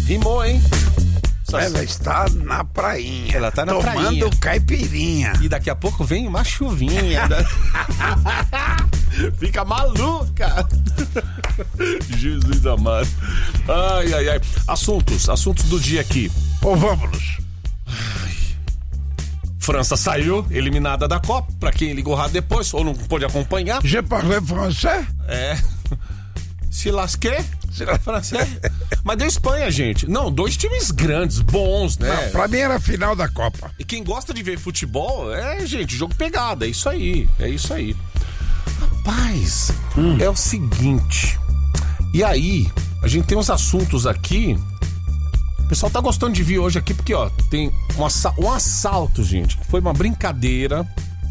Rimou, hein? Ela está na prainha. Ela tá na tomando prainha. caipirinha. E daqui a pouco vem uma chuvinha. Fica maluca. Jesus amado. Ai. Assuntos do dia aqui. Ou vamos. França saiu eliminada da Copa. Pra quem ligou rádio depois ou não pôde acompanhar. Je parle français? Se lasquei. Francês. Mas deu Espanha, gente. Não, 2 times grandes, bons, né? Não, pra mim era a final da Copa. E quem gosta de ver futebol, gente, jogo pegada. É isso aí. Rapaz, é o seguinte. E aí, a gente tem uns assuntos aqui. O pessoal tá gostando de vir hoje aqui porque, ó, tem um assalto, gente. Foi uma brincadeira.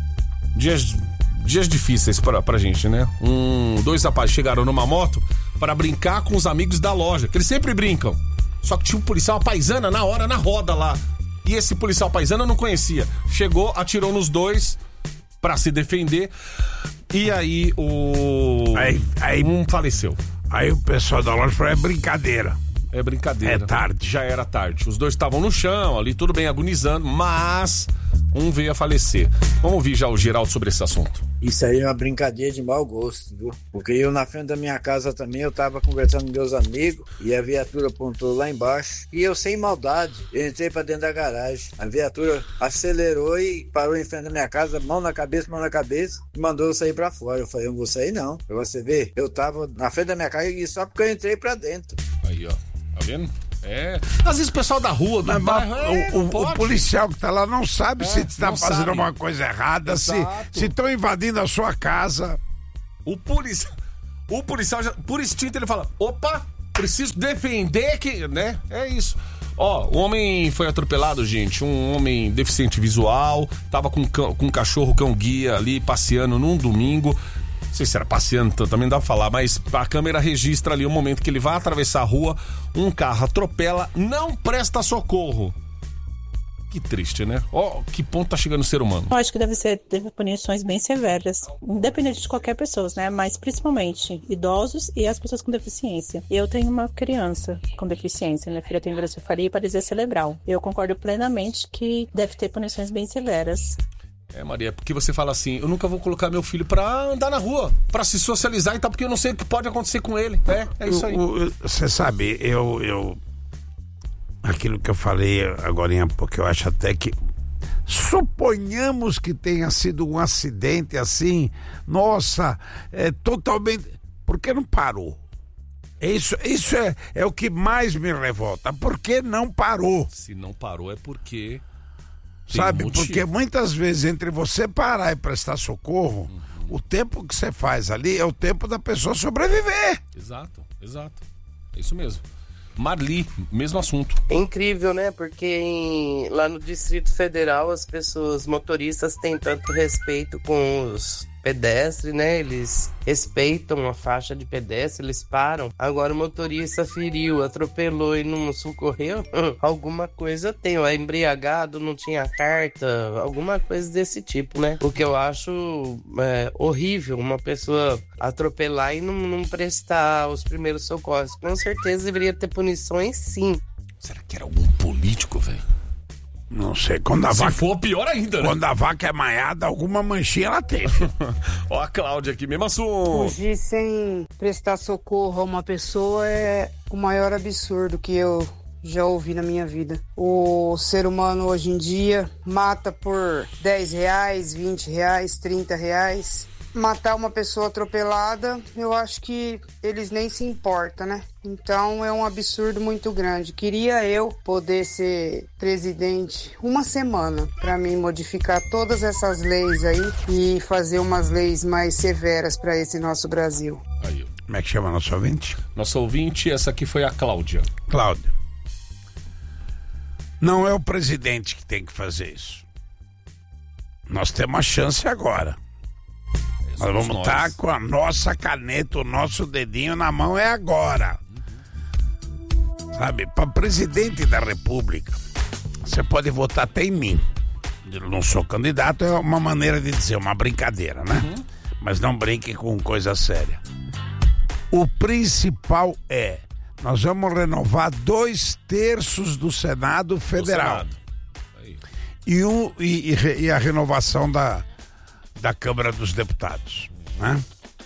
Dias difíceis pra gente, né? 2 rapazes chegaram numa moto para brincar com os amigos da loja, que eles sempre brincam. Só que tinha um policial paisana na hora, na roda lá. E esse policial paisana eu não conhecia. Chegou, atirou nos 2 pra se defender. E aí um faleceu. Aí o pessoal da loja falou, é brincadeira. É brincadeira. É tarde. Já era tarde. Os 2 estavam no chão, ali tudo bem, agonizando, mas um veio a falecer. Vamos ouvir já o Geraldo sobre esse assunto. Isso aí é uma brincadeira de mau gosto, viu? Porque eu na frente da minha casa também, eu tava conversando com meus amigos e a viatura apontou lá embaixo e eu sem maldade, eu entrei pra dentro da garagem. A viatura acelerou e parou em frente da minha casa, mão na cabeça, e mandou eu sair pra fora. Eu falei, eu não vou sair não. Pra você ver, eu tava na frente da minha casa e só porque eu entrei pra dentro. Aí, ó. Tá vendo? Às vezes o pessoal da rua, do bairro, o policial que tá lá não sabe se está fazendo alguma coisa errada, se estão invadindo a sua casa. O policial já, por instinto, ele fala, opa, preciso defender que, né? É isso. Ó, o homem foi atropelado, gente, um homem deficiente visual, tava com um cachorro cão guia ali, passeando num domingo. Não sei se era passeando, também não dá pra falar, mas a câmera registra ali o momento que ele vai atravessar a rua, um carro atropela, não presta socorro. Que triste, né? Ó, que ponto tá chegando o ser humano. Eu acho que deve punições bem severas, independente de qualquer pessoa, né? Mas principalmente idosos e as pessoas com deficiência. Eu tenho uma criança com deficiência, minha filha tem hidrocefalia e paralisia cerebral. Eu concordo plenamente que deve ter punições bem severas. Maria, porque você fala assim, eu nunca vou colocar meu filho pra andar na rua, pra se socializar e tal, porque eu não sei o que pode acontecer com ele. É isso aí. Você sabe, aquilo que eu falei agora porque eu acho até que suponhamos que tenha sido um acidente assim, nossa, totalmente, por que não parou? Isso é o que mais me revolta, por que não parou? Se não parou é porque... Sabe, porque muitas vezes entre você parar e prestar socorro, o tempo que você faz ali é o tempo da pessoa sobreviver. Exato. É isso mesmo. Marli, mesmo assunto. É incrível, né? Porque lá no Distrito Federal as pessoas, motoristas, têm tanto respeito com os pedestres, né? Eles respeitam a faixa de pedestre, eles param. Agora o motorista feriu, atropelou e não socorreu, alguma coisa tem, ou é embriagado, não tinha carta, alguma coisa desse tipo, né? O que eu acho horrível, uma pessoa atropelar e não prestar os primeiros socorros. Com certeza deveria ter punições, sim. Será que era algum político, velho? Não sei, quando a Se vaca... for, pior ainda, né? Quando a vaca é maiada, alguma manchinha ela teve. Ó a Cláudia aqui, mesmo assunto. Fugir sem prestar socorro a uma pessoa é o maior absurdo que eu já ouvi na minha vida. O ser humano hoje em dia mata por R$10, R$20, R$30. Matar uma pessoa atropelada, eu acho que eles nem se importam, né? Então é um absurdo muito grande. Queria eu poder ser presidente uma semana para mim modificar todas essas leis aí e fazer umas leis mais severas para esse nosso Brasil. Aí. Como é que chama nosso ouvinte? Nosso ouvinte, essa aqui foi a Cláudia. Cláudia. Não é o presidente que tem que fazer isso. Nós temos a chance agora. Nós vamos estar com a nossa caneta, o nosso dedinho na mão, é agora. Sabe, para presidente da República, você pode votar até em mim. Eu não sou candidato, é uma maneira de dizer, uma brincadeira, né? Mas não brinque com coisa séria. O principal é Nós vamos renovar 2/3 do Senado Federal. E a renovação da Câmara dos Deputados, né?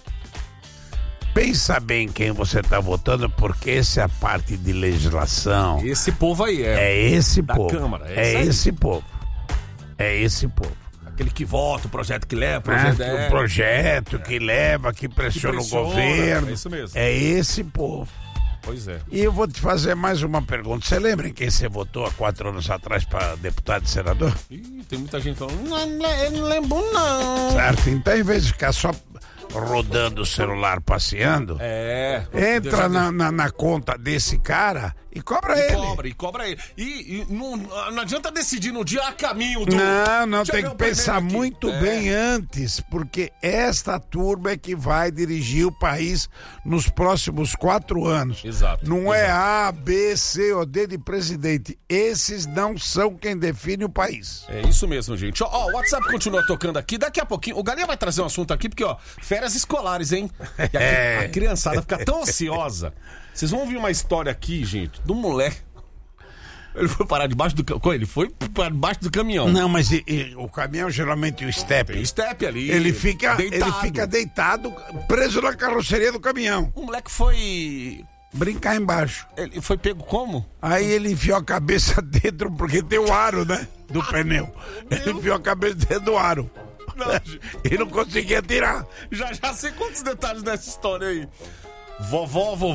Pensa bem quem você está votando, porque essa é a parte de legislação. Esse povo aí é esse da povo. Câmara. É esse povo. É esse povo. Aquele que vota, o projeto que leva, o projeto que leva, que pressiona o governo. É isso mesmo. É esse povo. Pois é. E eu vou te fazer mais uma pergunta. Você lembra em quem você votou há 4 anos atrás para deputado e senador? Ih, tem muita gente falando, eu não lembro não. Certo, então em vez de ficar só rodando o celular, passeando, entra na conta desse cara e cobra ele. Cobra ele. E não adianta decidir no dia a caminho do... Não, tem que pensar muito bem antes, porque esta turma é que vai dirigir o país nos próximos 4 anos. Exato. Não é A, B, C ou D de presidente. Esses não são quem define o país. É isso mesmo, gente. Ó, o WhatsApp continua tocando aqui. Daqui a pouquinho, o Galinha vai trazer um assunto aqui, porque, ó, férias escolares, hein? E a criançada fica tão ansiosa. Vocês vão ouvir uma história aqui, gente, do moleque. Ele foi parar debaixo do caminhão. Ele foi para debaixo do caminhão. Não, mas o caminhão, geralmente o step. Tem o step ali. Ele fica deitado, preso na carroceria do caminhão. O moleque foi brincar embaixo. Ele foi pego como? Aí ele enfiou a cabeça dentro, porque tem o aro, né? Do pneu. Ele enfiou a cabeça dentro do aro. Não, e não conseguia tirar. Já sei quantos detalhes dessa história aí. Vovó